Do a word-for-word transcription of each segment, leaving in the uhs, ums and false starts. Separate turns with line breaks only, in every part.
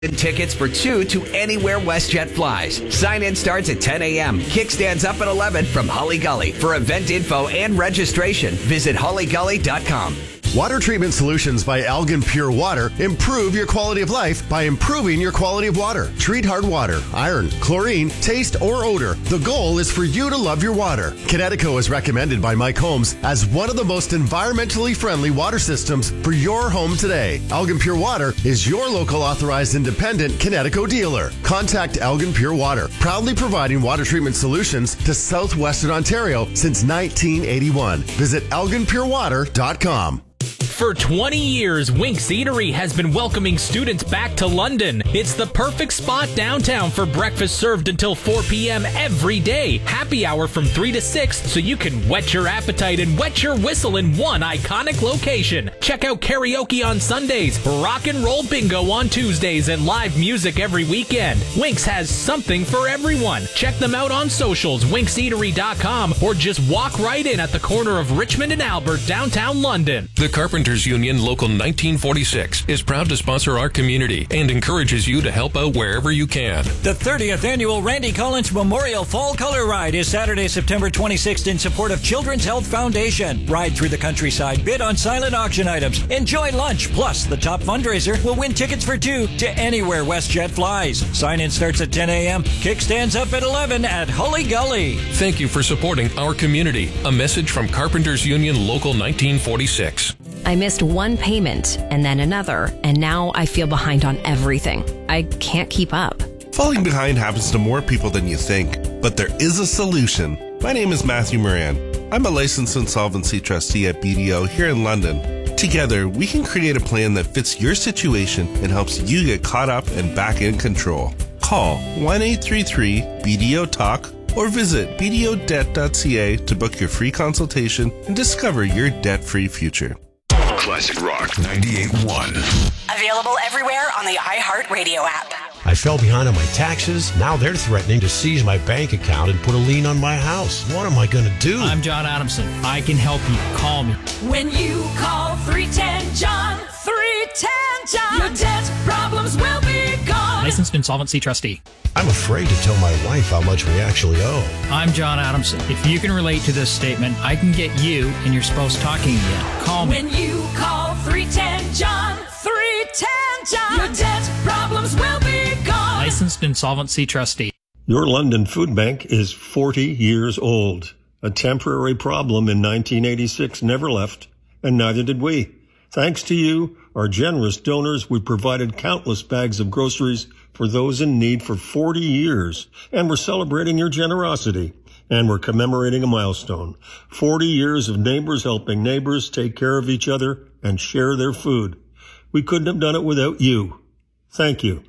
Tickets for two to anywhere WestJet flies. Sign-in starts at ten a.m. Kickstands up at eleven from Holly Gully. For event info and registration, visit holly gully dot com.
Water treatment solutions by Elgin Pure Water improve your quality of life by improving your quality of water. Treat hard water, iron, chlorine, taste, or odor. The goal is for you to love your water. Kinetico is recommended by Mike Holmes as one of the most environmentally friendly water systems for your home today. Elgin Pure Water is your local authorized independent Kinetico dealer. Contact Elgin Pure Water, proudly providing water treatment solutions to southwestern Ontario since nineteen eighty-one. Visit elgin pure water dot com.
For twenty years, Winks Eatery has been welcoming students back to London. It's the perfect spot downtown for breakfast served until four p.m. every day. Happy hour from three to six, so you can whet your appetite and wet your whistle in one iconic location. Check out karaoke on Sundays, rock and roll bingo on Tuesdays, and live music every weekend. Winks has something for everyone. Check them out on socials, winks eatery dot com, or just walk right in at the corner of Richmond and Albert, downtown London.
The Carpenters Union Local nineteen forty-six is proud to sponsor our community and encourages you to help out wherever you can.
The thirtieth Annual Randy Collins Memorial Fall Color Ride is Saturday, September twenty-sixth in support of Children's Health Foundation. Ride through the countryside, bid on silent auction items, enjoy lunch, plus the top fundraiser will win tickets for two to anywhere WestJet flies. Sign-in starts at ten a.m. Kickstands up at eleven at Holly Gully.
Thank you for supporting our community. A message from Carpenters Union Local nineteen forty-six.
I missed one payment and then another, and now I feel behind on everything. I can't keep up.
Falling behind happens to more people than you think, but there is a solution. My name is Matthew Moran. I'm a licensed insolvency trustee at B D O here in London. Together, we can create a plan that fits your situation and helps you get caught up and back in control. Call one eight three three B D O talk or visit b d o debt dot c a to book your free consultation and discover your debt-free future.
Classic Rock ninety-eight point one.
Available everywhere on the iHeartRadio app.
I fell behind on my taxes. Now they're threatening to seize my bank account and put a lien on my house. What am I going to do?
I'm John Adamson. I can help you. Call me.
When you call three ten John, three ten John, your debt problems will be gone.
Licensed insolvency trustee.
I'm afraid to tell my wife how much we actually owe.
I'm John Adamson. If you can relate to this statement, I can get you and your spouse talking again. Call me.
When you call three ten John, three ten John, your debt problems will be gone.
Licensed insolvency trustee.
Your London Food Bank is forty years old. A temporary problem in nineteen eighty-six never left, and neither did we. Thanks to you, our generous donors, we provided countless bags of groceries for those in need for forty years, and we're celebrating your generosity. And we're commemorating a milestone. forty years of neighbors helping neighbors take care of each other and share their food. We couldn't have done it without you. Thank you.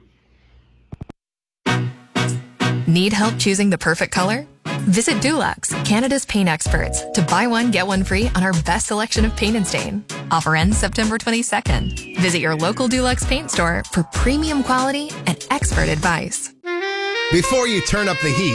Need help choosing the perfect color? Visit Dulux, Canada's paint experts, to buy one, get one free on our best selection of paint and stain. Offer ends September twenty-second. Visit your local Dulux paint store for premium quality and expert advice.
Before you turn up the heat,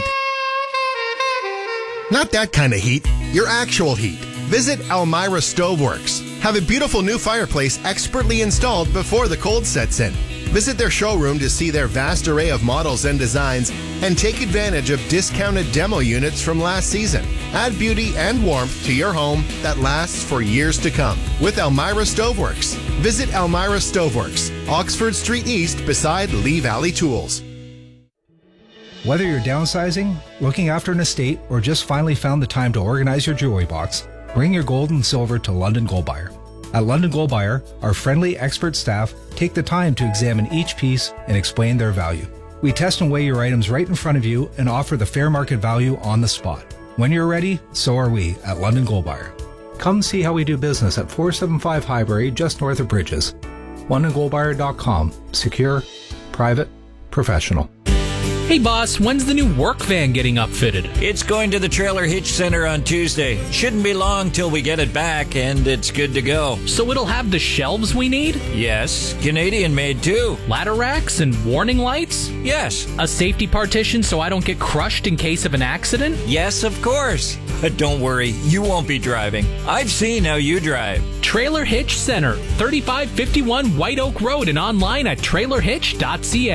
not that kind of heat, your actual heat, visit Elmira Stoveworks. Have a beautiful new fireplace expertly installed before the cold sets in. Visit their showroom to see their vast array of models and designs and take advantage of discounted demo units from last season. Add beauty and warmth to your home that lasts for years to come with Elmira Stoveworks. Visit Elmira Stoveworks, Oxford Street East beside Lee Valley Tools.
Whether you're downsizing, looking after an estate, or just finally found the time to organize your jewelry box, bring your gold and silver to London Gold Buyer. At London Gold Buyer, our friendly expert staff take the time to examine each piece and explain their value. We test and weigh your items right in front of you and offer the fair market value on the spot. When you're ready, so are we at London Gold Buyer. Come see how we do business at four seventy-five Highbury, just north of Bridges. london gold buyer dot com. Secure, private, professional.
Hey boss, when's the new work van getting upfitted?
It's going to the Trailer Hitch Center on Tuesday. Shouldn't be long till we get it back, and it's good to go.
So it'll have the shelves we need?
Yes, Canadian made too.
Ladder racks and warning lights?
Yes.
A safety partition so I don't get crushed in case of an accident?
Yes, of course. But don't worry, you won't be driving. I've seen how you drive.
Trailer Hitch Center, thirty-five fifty-one White Oak Road, and online at trailer hitch dot c a.